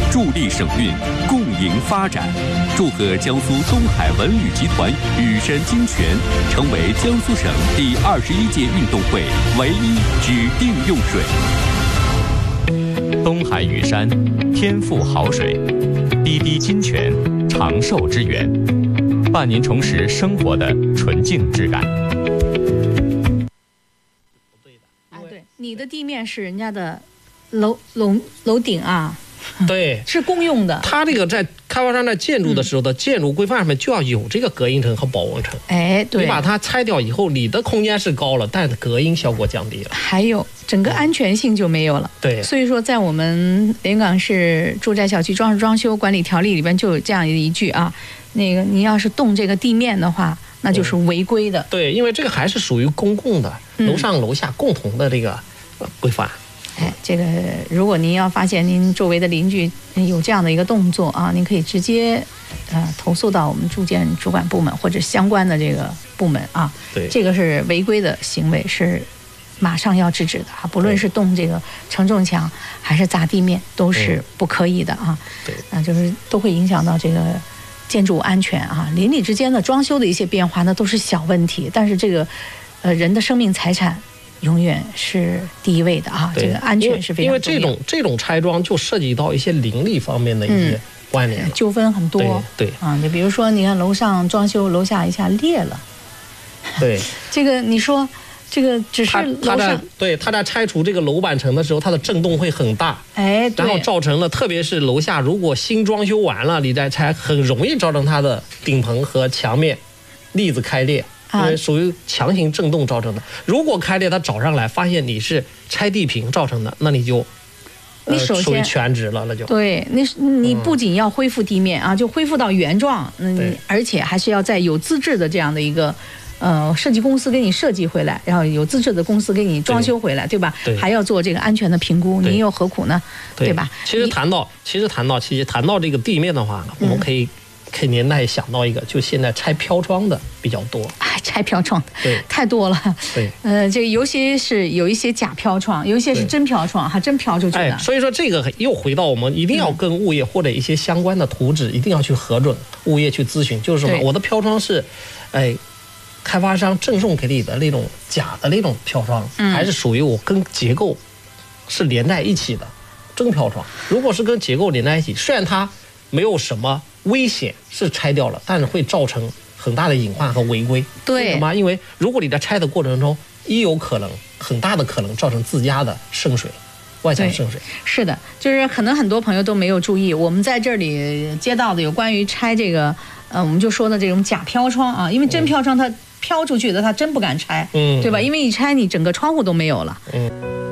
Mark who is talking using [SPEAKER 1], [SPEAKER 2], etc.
[SPEAKER 1] 助力省运，共赢发展。祝贺江苏东海文旅集团雨山金泉成为江苏省第21届运动会唯一指定用水。
[SPEAKER 2] 东海雨山，天赋好水，滴滴金泉，长寿之源，伴您重拾生活的纯净质感。
[SPEAKER 3] 对，你的地面是人家的楼顶啊。
[SPEAKER 4] 对，
[SPEAKER 3] 是公用的。
[SPEAKER 4] 它这个在开发商在建筑的时候的建筑规范上面就要有这个隔音层和保温层。
[SPEAKER 3] 哎，对，
[SPEAKER 4] 你把它拆掉以后，你的空间是高了，但隔音效果降低了，
[SPEAKER 3] 还有整个安全性就没有了。
[SPEAKER 4] 对，
[SPEAKER 3] 所以说在我们连云港市住宅小区装修管理条例里边就有这样一句啊，那个你要是动这个地面的话，那就是违规的。
[SPEAKER 4] 对，因为这个还是属于公共的，楼上楼下共同的这个规范。
[SPEAKER 3] 哎，这个如果您要发现您周围的邻居有这样的一个动作啊，您可以直接投诉到我们住建主管部门或者相关的这个部门啊。
[SPEAKER 4] 对，
[SPEAKER 3] 这个是违规的行为，是马上要制止的啊！不论是动这个承重墙还是砸地面，都是不可以的啊。
[SPEAKER 4] 对，
[SPEAKER 3] 就是都会影响到这个建筑安全啊。邻里之间的装修的一些变化，那都是小问题，但是这个人的生命财产永远是第一位的啊！这个安全是非常重要。
[SPEAKER 4] 因为这种拆装就涉及到一些邻里方面的一些关联，
[SPEAKER 3] 纠纷很多。
[SPEAKER 4] 对
[SPEAKER 3] 啊，你比如说，你看楼上装修，楼下一下裂了。
[SPEAKER 4] 对，
[SPEAKER 3] 这个你说，这个只是楼上
[SPEAKER 4] 他在拆除这个楼板层的时候，它的震动会很大。
[SPEAKER 3] 哎，
[SPEAKER 4] 然后造成了，特别是楼下如果新装修完了，你再拆，很容易造成它的顶棚和墙面粒子开裂。因为属于强行震动造成的，如果开裂，它找上来发现你是拆地坪造成的，那你就属于全值了，那就
[SPEAKER 3] 对。你不仅要恢复地面啊，就恢复到原状，而且还是要在有资质的这样的一个设计公司给你设计回来，然后有资质的公司给你装修回来，对吧？
[SPEAKER 4] 对，
[SPEAKER 3] 还要做这个安全的评估，您又何苦呢？对吧？
[SPEAKER 4] 其实谈到这个地面的话，我们可以连带想到一个，就现在拆飘窗的比较多。
[SPEAKER 3] 拆飘窗
[SPEAKER 4] 对
[SPEAKER 3] 太多了。
[SPEAKER 4] 对，
[SPEAKER 3] 这个尤其是有一些假飘窗，有一些是真飘窗，还真飘出去的。
[SPEAKER 4] 所以说这个又回到我们一定要跟物业或者一些相关的图纸一定要去核准，物业去咨询，就是什么，我的飘窗是，开发商赠送给你的那种假的那种飘窗，还是属于我跟结构是连在一起的真飘窗？如果是跟结构连在一起，虽然它没有什么危险是拆掉了，但是会造成很大的隐患和违规。
[SPEAKER 3] 对，
[SPEAKER 4] 为什么？因为如果你在拆的过程中，有可能很大的可能造成自家的渗水，外墙渗水。
[SPEAKER 3] 是的，就是可能很多朋友都没有注意，我们在这里接到的有关于拆这个，我们就说的这种假飘窗啊，因为真飘窗它飘出去的，它真不敢拆，对吧？因为一拆你整个窗户都没有了。